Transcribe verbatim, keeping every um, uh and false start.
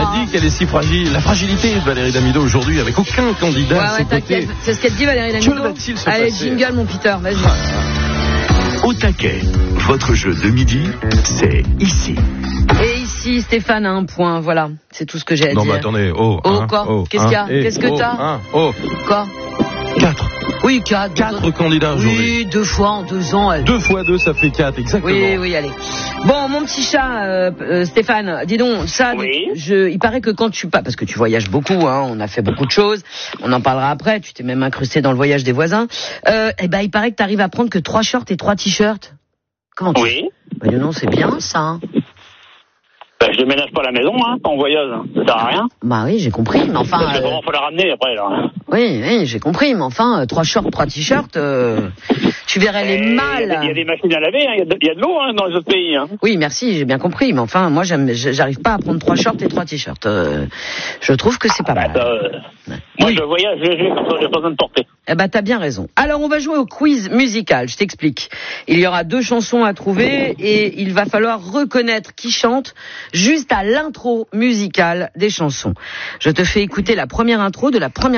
a dit qu'elle est si fragile. La fragilité de Valérie Damido aujourd'hui, avec aucun candidat Ouais, à ses ouais, t'inquiète. côtés. C'est ce qu'elle dit, Valérie Damido. Que va-t-il se Allez, passer? jingle, mon Peter, vas-y. Au taquet, votre jeu de midi, c'est ici. Et ici, Stéphane a un point, voilà. C'est tout ce que j'ai à Non, dire. mais attendez, oh. Oh, un, quoi oh, Qu'est-ce un, qu'il y a et, Qu'est-ce que oh, t'as un, oh. Quoi Quatre. Oui, quatre. Quatre candidats aujourd'hui. Oui, deux fois en deux ans. Elle. Deux fois deux, ça fait quatre, exactement. Oui, oui, allez. Bon, mon petit chat, euh, euh, Stéphane, dis donc, ça, Oui. je, il paraît que quand tu pas, parce que tu voyages beaucoup, hein, on a fait beaucoup de choses, on en parlera après, tu t'es même incrusté dans le voyage des voisins, euh, eh ben, il paraît que t'arrives à prendre que trois shorts et trois t-shirts. Comment tu Oui. Bah, dis donc, c'est bien, ça, hein. Ben, je déménage pas à la maison, hein, quand on voyage. Ça sert à rien. Bah oui, j'ai compris, mais enfin... Parce que euh, comment faut la ramener après, là? oui, oui, j'ai compris, mais enfin, euh, trois shorts, trois t-shirts, euh, tu verrais les Et Il y, a mâles. des- il y a des machines à laver, hein, il y a de, il y a de l'eau, hein, dans les autres pays, hein. Oui, merci, j'ai bien compris, mais enfin, moi, j'aime, j'arrive pas à prendre trois shorts et trois t-shirts. Euh, je trouve que c'est pas Bah, mal. ça, euh, moi, je voyage léger, comme ça, j'ai pas besoin de porter. Eh ben, t'as bien raison. Alors, on va jouer au quiz musical, je t'explique. Il y aura deux chansons à trouver et il va falloir reconnaître qui chante juste à l'intro musicale des chansons. Je te fais écouter la première intro de la première